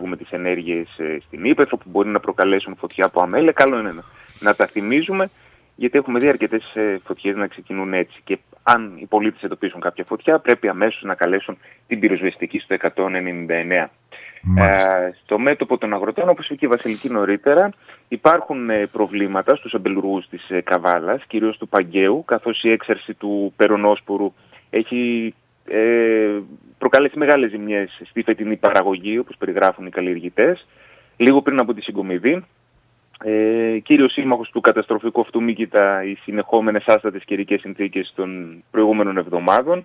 αποφεύγουμε τις ενέργειες στην ύπαιθρο που μπορεί να προκαλέσουν φωτιά από αμέλεια. Καλό είναι να τα θυμίζουμε, γιατί έχουμε δει αρκετές φωτιές να ξεκινούν έτσι. Και αν οι πολίτες εντοπίσουν κάποια φωτιά, πρέπει αμέσως να καλέσουν την πυροσβεστική στο 199. Στο μέτωπο των αγροτών, όπως είπε και η Βασιλική νωρίτερα, υπάρχουν προβλήματα στους αμπελουργούς της Καβάλας, κυρίως του Παγκαίου, καθώς η έξαρση του περονόσπορου έχει προκαλέσει μεγάλες ζημιές στη φετινή παραγωγή, όπως περιγράφουν οι καλλιεργητές, λίγο πριν από τη συγκομιδή. Κύριος σύμμαχος του καταστροφικού αυτού μήκητα οι συνεχόμενες άστατες καιρικές συνθήκες των προηγούμενων εβδομάδων.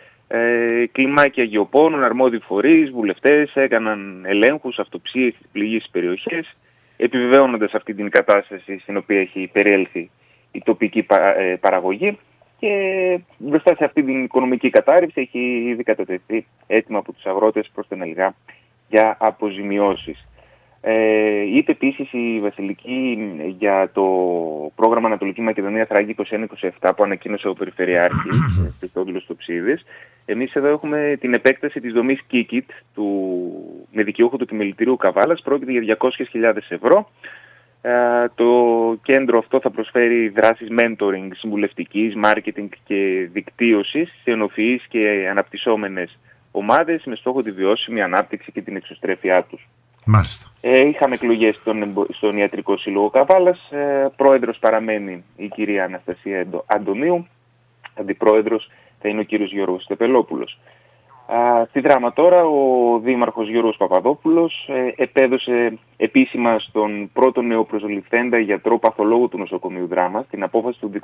Κλιμάκια γεωπόνων, αρμόδιοι φορείς, βουλευτές έκαναν ελέγχους, αυτοψίες στις πληγείς περιοχές, επιβεβαιώνοντας αυτή την κατάσταση στην οποία έχει περιέλθει η τοπική παραγωγή, και μπροστά σε αυτή την οικονομική κατάρρευση έχει ήδη κατατεθεί έτοιμα από τους αγρότες προς την ΕΛΓΑ για αποζημιώσεις. Είπε επίσης η Βασιλική για το πρόγραμμα Ανατολική Μακεδονία Θράκη 21-27 που ανακοίνωσε ο Περιφερειάρχης Χριστόδουλος Τοψίδης. Εμείς εδώ έχουμε την επέκταση της δομής Kikit με δικαιούχο του επιμελητηρίου Καβάλας. Πρόκειται για 200.000 ευρώ. Το κέντρο αυτό θα προσφέρει δράσεις mentoring, συμβουλευτικής, marketing και δικτύωσης σε ενοφυείς και αναπτυσσόμενες ομάδες με στόχο τη βιώσιμη ανάπτυξη και την εξωστρέφειά τους. Μάλιστα. Είχαμε εκλογές στον Ιατρικό Σύλλογο Καβάλας. Πρόεδρος παραμένει η κυρία Αναστασία Αντωνίου. Αντιπρόεδρος θα είναι ο κύριος Γιώργος Στεπελόπουλος. Στη Δράμα τώρα ο δήμαρχος Γιώργος Παπαδόπουλος επέδωσε επίσημα στον πρώτο νεοπροσληφθέντα γιατρό παθολόγο του νοσοκομείου Δράμας την απόφαση του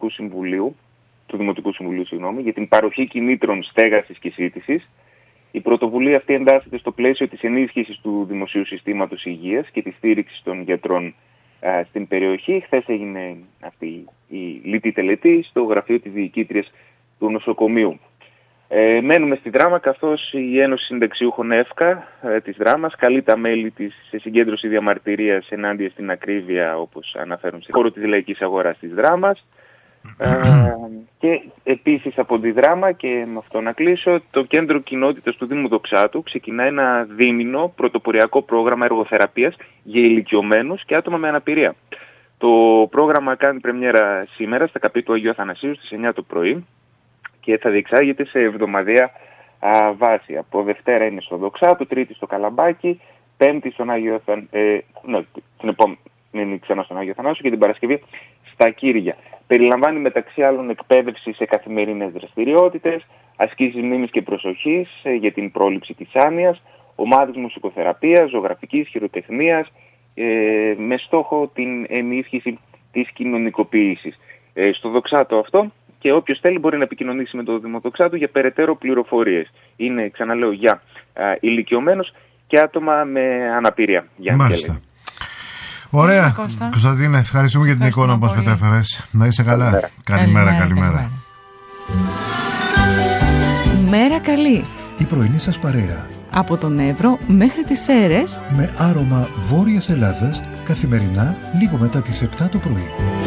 Δημοτικού Συμβουλίου για την παροχή κινήτρων στέγασης και σύντησης. Η πρωτοβουλία αυτή εντάσσεται στο πλαίσιο της ενίσχυσης του δημοσίου συστήματος υγείας και της στήριξης των γιατρών στην περιοχή. Χθες έγινε αυτή η λιτή τελετή στο γραφείο της διοικήτριας του νοσοκομείου. Μένουμε στη Δράμα, καθώς η Ένωση Συνταξιούχων ΕΦΚΑ της Δράμας καλεί τα μέλη της σε συγκέντρωση διαμαρτυρίας ενάντια στην ακρίβεια, όπως αναφέρουν σε χώρο της λαϊκής αγοράς της Δράμας. Και επίσης από τη Δράμα, και με αυτό να κλείσω, το Κέντρο Κοινότητας του Δήμου Δοξάτου ξεκινά ένα δίμηνο πρωτοποριακό πρόγραμμα εργοθεραπείας για ηλικιωμένους και άτομα με αναπηρία. Το πρόγραμμα κάνει πρεμιέρα σήμερα στα καπή του Αγίου Αθανασίου στις 9 το πρωί και θα διεξάγεται σε εβδομαδιαία βάση. Από Δευτέρα είναι στο Δοξάτου, Τρίτη στο Καλαμπάκι, Πέμπτη στον Άγιο την επόμενη ξανά στον Άγιο Αθανάσιο και την Παρασκευή στα Κύρια. Περιλαμβάνει μεταξύ άλλων εκπαίδευση σε καθημερινές δραστηριότητες, ασκήσεις μνήμης και προσοχής για την πρόληψη της άνοιας, ομάδες μουσικοθεραπείας, ζωγραφικής, χειροτεχνίας, με στόχο την ενίσχυση της κοινωνικοποίησης. Στο Δοξάτο αυτό, και όποιος θέλει μπορεί να επικοινωνήσει με το Δήμο Δοξάτου για περαιτέρω πληροφορίες. Είναι, ξαναλέω, για ηλικιωμένους και άτομα με αναπηρία. Μάλιστα. Ωραία, Κωνσταντίνε, ευχαριστούμε για την εικόνα που μας μετέφερες. Να είσαι καλά. Καλημέρα. Μέρα καλή. Η πρωινή σας παρέα. Από τον Εύρο μέχρι τις Σέρρες. Με άρωμα Βόρειας Ελλάδας, καθημερινά λίγο μετά τις 7 το πρωί.